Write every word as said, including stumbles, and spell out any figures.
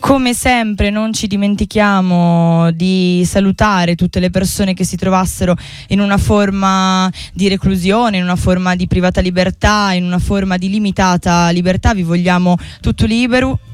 Come sempre non ci dimentichiamo di salutare tutte le persone che si trovassero in una forma di reclusione, in una forma di privata libertà, in una forma di limitata libertà. Vi vogliamo tutto libero,